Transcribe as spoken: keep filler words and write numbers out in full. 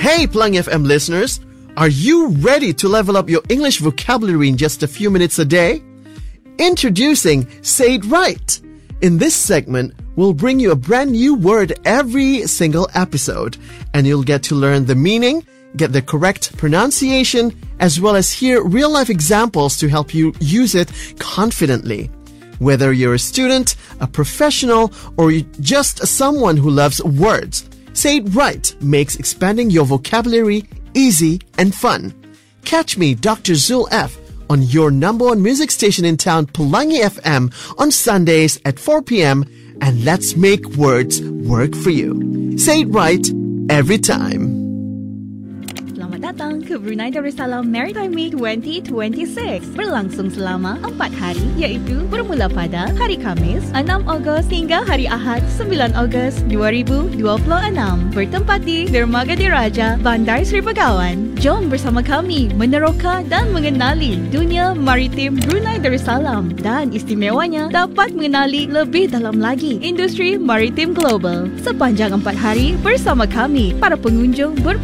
Hey, Pelangi F M listeners! Are you ready to level up your English vocabulary in just a few minutes a day? Introducing Say It Right! In this segment, we'll bring you a brand new word every single episode, and you'll get to learn the meaning, get the correct pronunciation, as well as hear real-life examples to help you use it confidently. Whether you're a student, a professional, or just someone who loves words, Say It Right makes expanding your vocabulary easy and fun. Catch me, Doctor Zul F, on your number one music station in town, Pelangi F M, on Sundays at four p.m. and let's make words work for you. Say it right every time. Selamat datang ke Brunei Darussalam Maritime Meet twenty twenty-six. Berlangsung selama empat hari, iaitu bermula pada hari Khamis enam Ogos hingga hari Ahad sembilan Ogos dua ribu dua puluh enam. Bertempat di Dermaga Diraja, Bandar Seri Begawan. Jom bersama kami meneroka dan mengenali dunia maritim Brunei Darussalam dan istimewanya dapat mengenali lebih dalam lagi industri maritim global. Sepanjang empat hari bersama kami, para pengunjung berpengalaman